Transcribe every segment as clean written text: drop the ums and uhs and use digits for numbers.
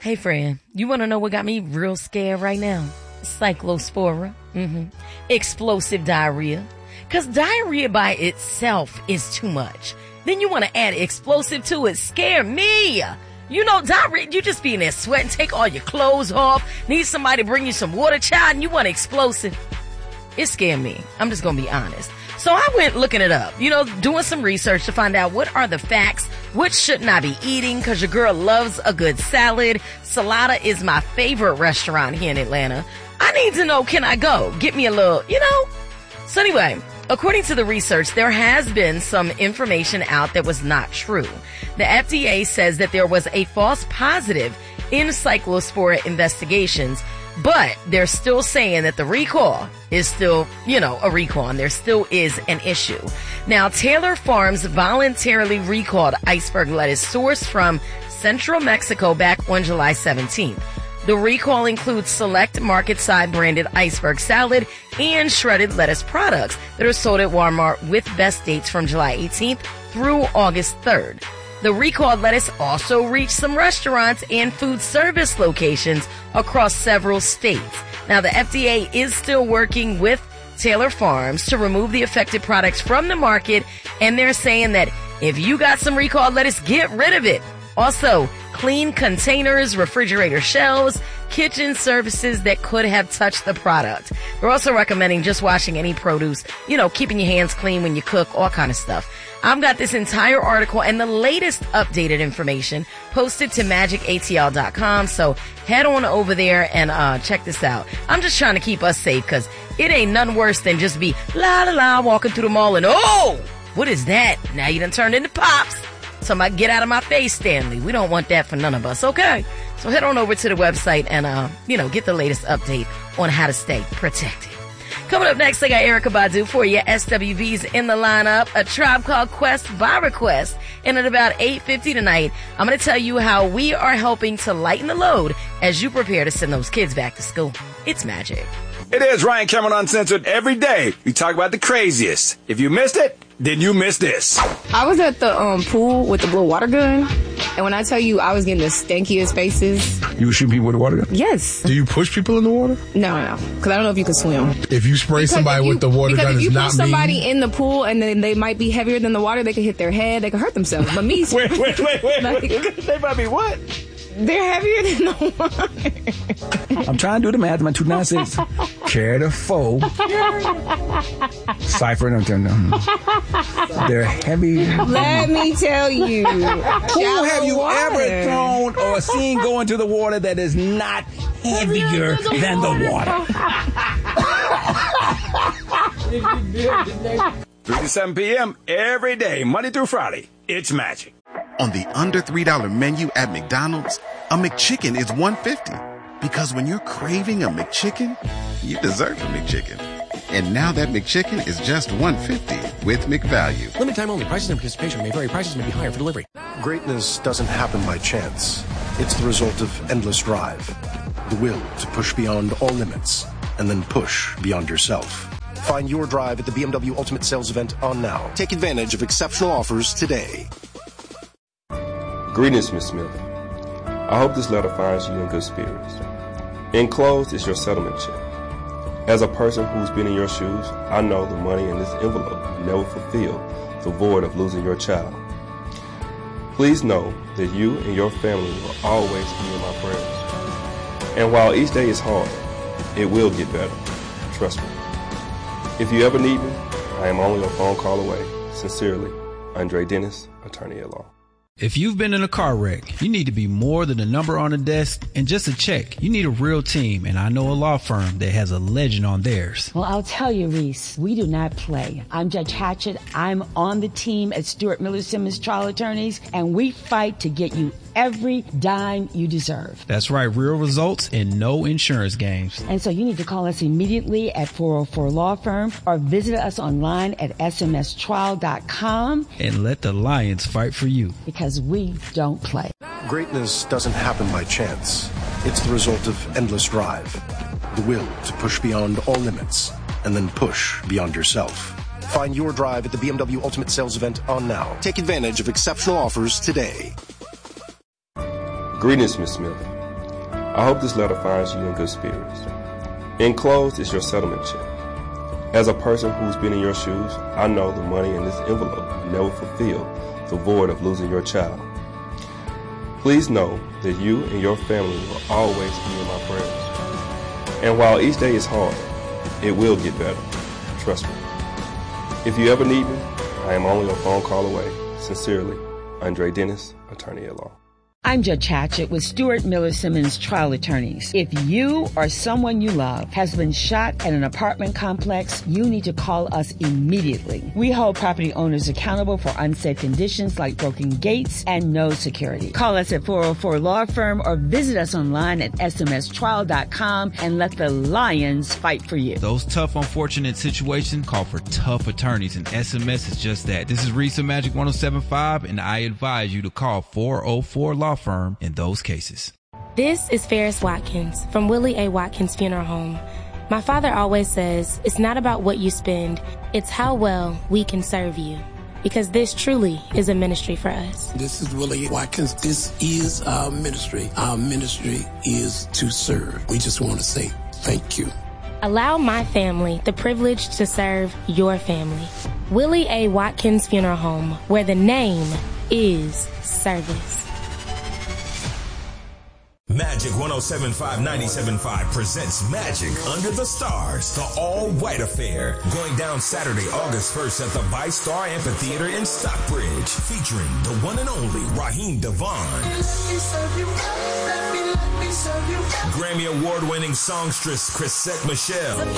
Hey, friend, you want to know what got me real scared right now? Cyclospora. Explosive diarrhea. Because diarrhea by itself is too much. Then you want to add explosive to it. Scare me. You know, diarrhea, you just be in there sweating, take all your clothes off, need somebody to bring you some water, child, and you want explosive. It scared me. I'm just going to be honest. So I went looking it up, doing some research to find out what are the facts, what shouldn't I be eating, because your girl loves a good salad. Salada is my favorite restaurant here in Atlanta. I need to know, can I go? Get me a little, So anyway, according to the research, there has been some information out that was not true. The FDA says that there was a false positive in Cyclospora investigations, but they're still saying that the recall is still, a recall, and there still is an issue. Now, Taylor Farms voluntarily recalled iceberg lettuce sourced from Central Mexico back on July 17th. The recall includes select Market Side branded iceberg salad and shredded lettuce products that are sold at Walmart with best dates from July 18th through August 3rd. The recalled lettuce also reached some restaurants and food service locations across several states. Now, the FDA is still working with Taylor Farms to remove the affected products from the market, and they're saying that if you got some recalled lettuce, get rid of it. Also, clean containers, refrigerator shelves, kitchen surfaces that could have touched the product. They're also recommending just washing any produce, keeping your hands clean when you cook, all kind of stuff. I've got this entire article and the latest updated information posted to magicatl.com. So head on over there and check this out. I'm just trying to keep us safe because it ain't none worse than just be walking through the mall and what is that? Now you done turned into Pops. Somebody get out of my face, Stanley. We don't want that for none of us, okay? So head on over to the website and, get the latest update on how to stay protected. Coming up next, I got Erykah Badu for you. SWV's in the lineup. A Tribe Called Quest by request. And at about 8:50 tonight, I'm going to tell you how we are helping to lighten the load as you prepare to send those kids back to school. It's magic. It is Ryan Cameron Uncensored. Every day, we talk about the craziest. If you missed it, then you missed this. I was at the pool with the blue water gun, and when I tell you I was getting the stankiest faces. You shoot people with a water gun? Yes. Do you push people in the water? No, because I don't know if you can swim. If you spray somebody with the water gun, because if you it's put not somebody in the pool and then they might be heavier than the water, they could hit their head, they could hurt themselves. But me, wait. They might be what? They're heavier than the water. I'm trying to do the math. My 296. Carry the foe. Cypher. They're heavy. Let me tell you. Who have you ever thrown or seen go into the water that is not heavier than the water? 3 to 7 p.m. every day, Monday through Friday. It's magic. On the under $3 menu at McDonald's, a McChicken is $1.50. Because when you're craving a McChicken, you deserve a McChicken. And now that McChicken is just $1.50 with McValue. Limited time only. Prices and participation may vary. Prices may be higher for delivery. Greatness doesn't happen by chance. It's the result of endless drive. The will to push beyond all limits and then push beyond yourself. Find your drive at the BMW Ultimate Sales Event on now. Take advantage of exceptional offers today. Greetings, Ms. Smith. I hope this letter finds you in good spirits. Enclosed is your settlement check. As a person who's been in your shoes, I know the money in this envelope never fulfilled the void of losing your child. Please know that you and your family will always be in my prayers. And while each day is hard, it will get better. Trust me. If you ever need me, I am only a phone call away. Sincerely, Andre Dennis, attorney at law. If you've been in a car wreck, you need to be more than a number on a desk and just a check. You need a real team, and I know a law firm that has a legend on theirs. Well, I'll tell you, Reese, we do not play. I'm Judge Hatchett. I'm on the team at Stuart Miller Simmons Trial Attorneys, and we fight to get you every dime you deserve. That's right, real results and no insurance games. And so you need to call us immediately at 404 Law Firm or visit us online at smstrial.com. And let the Lions fight for you. Because we don't play. Greatness doesn't happen by chance. It's the result of endless drive. The will to push beyond all limits and then push beyond yourself. Find your drive at the BMW Ultimate Sales Event on now. Take advantage of exceptional offers today. Greetings, Ms. Smith. I hope this letter finds you in good spirits. Enclosed is your settlement check. As a person who's been in your shoes, I know the money in this envelope will never fulfill the void of losing your child. Please know that you and your family will always be in my prayers. And while each day is hard, it will get better. Trust me. If you ever need me, I am only a phone call away. Sincerely, Andre Dennis, attorney at law. I'm Judge Hatchett with Stuart Miller Simmons Trial Attorneys. If you or someone you love has been shot at an apartment complex, you need to call us immediately. We hold property owners accountable for unsafe conditions like broken gates and no security. Call us at 404 Law Firm or visit us online at smstrial.com and let the lions fight for you. Those tough, unfortunate situations call for tough attorneys, and SMS is just that. This is Risa Magic 1075, and I advise you to call 404 Law Firm in those cases. This is Ferris Watkins from Willie A. Watkins Funeral Home. My father always says it's not about what you spend, it's how well we can serve you. Because this truly is a ministry for us. This is Willie Watkins. This is our ministry. Our ministry is to serve. We just want to say thank you. Allow my family the privilege to serve your family. Willie A. Watkins Funeral Home, where the name is service. Magic 107.5 97.5 presents Magic Under the Stars, the all-white affair, going down Saturday, August 1st at the ViStar Amphitheater in Stockbridge, featuring the one and only Raheem DeVaughn, Grammy Award-winning songstress Chrisette Michele,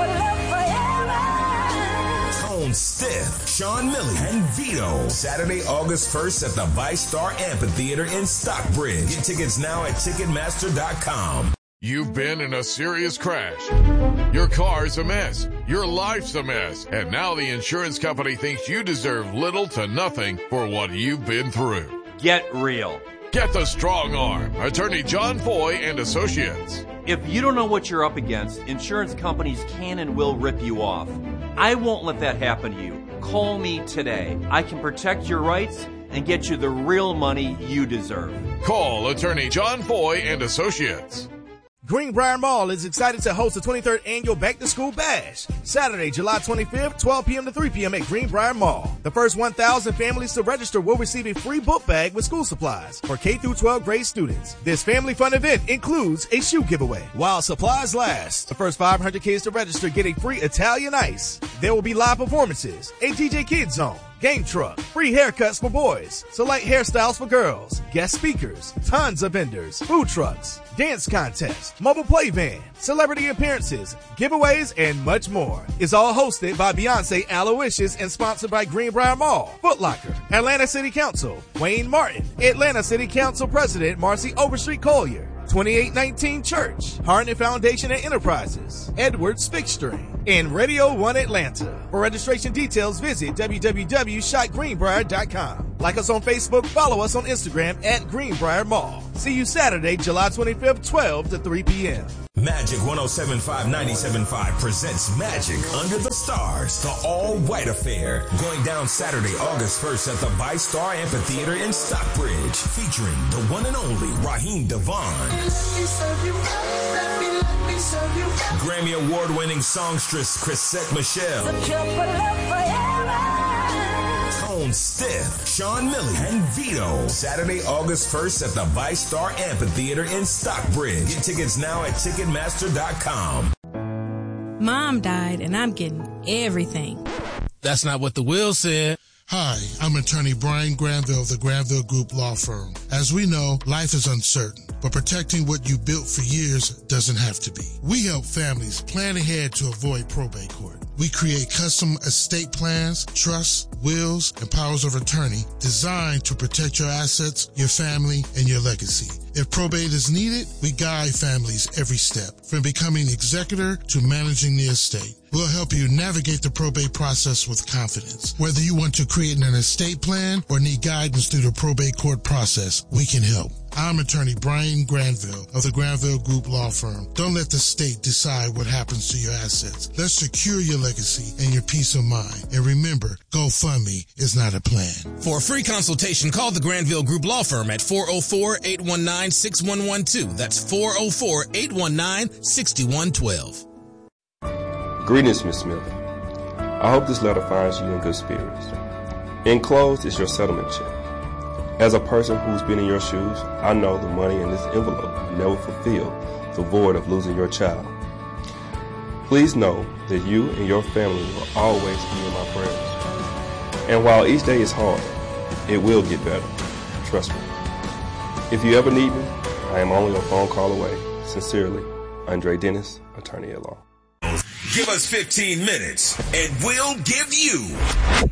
Tone Stith, Sean Milley, and Vito. Saturday, August 1st at the ViStar Amphitheater in Stockbridge. Get tickets now at Ticketmaster.com. You've been in a serious crash. Your car's a mess. Your life's a mess. And now the insurance company thinks you deserve little to nothing for what you've been through. Get real. Get the strong arm. Attorney John Foy and Associates. If you don't know what you're up against, insurance companies can and will rip you off. I won't let that happen to you. Call me today. I can protect your rights and get you the real money you deserve. Call Attorney John Foy and Associates. Greenbrier Mall is excited to host the 23rd Annual Back to School Bash, Saturday, July 25th, 12 p.m. to 3 p.m. at Greenbrier Mall. The first 1,000 families to register will receive a free book bag with school supplies for K-12 grade students. This family fun event includes a shoe giveaway while supplies last. The first 500 kids to register get a free Italian ice. There will be live performances, a DJ Kids Zone, game truck, free haircuts for boys, select hairstyles for girls, guest speakers, tons of vendors, food trucks, dance contest, mobile play van, celebrity appearances, giveaways, and much more. It's all hosted by Beyonce Aloysius and sponsored by Greenbrier Mall, Foot Locker, Atlanta City Council, Wayne Martin, Atlanta City Council President Marcy Overstreet Collier, 2819 Church, Harnett Foundation and Enterprises, Edwards Fixturing, and Radio 1 Atlanta. For registration details, visit www.shotgreenbrier.com. Like us on Facebook, follow us on Instagram at Greenbrier Mall. See you Saturday, July 25th, 12 to 3 p.m. Magic 107.5 97.5 presents Magic Under the Stars, the all-white affair, going down Saturday, August 1st at the ViStar Amphitheater in Stockbridge, featuring the one and only Raheem DeVaughn, Grammy Award-winning songstress Chrisette Michele, Tone Stith, Sean Milley, and Vito. Saturday, August 1st at the ViStar Amphitheater in Stockbridge. Get tickets now at Ticketmaster.com. Mom died and I'm getting everything. That's not what the will said. Hi, I'm attorney Brian Granville of the Granville Group Law Firm. As we know, life is uncertain, but protecting what you built for years doesn't have to be. We help families plan ahead to avoid probate court. We create custom estate plans, trusts, wills, and powers of attorney designed to protect your assets, your family, and your legacy. If probate is needed, we guide families every step, from becoming executor to managing the estate. We'll help you navigate the probate process with confidence. Whether you want to create an estate plan or need guidance through the probate court process, we can help. I'm attorney Brian Granville of the Granville Group Law Firm. Don't let the state decide what happens to your assets. Let's secure your legacy and your peace of mind. And remember, GoFundMe is not a plan. For a free consultation, call the Granville Group Law Firm at 404-819-6112. That's 404-819-6112. Greetings, Ms. Smith. I hope this letter finds you in good spirits. Enclosed is your settlement check. As a person who's been in your shoes, I know the money in this envelope never fulfilled the void of losing your child. Please know that you and your family will always be in my prayers. And while each day is hard, it will get better. Trust me. If you ever need me, I am only a phone call away. Sincerely, Andre Dennis, attorney at law. Give us 15 minutes and we'll give you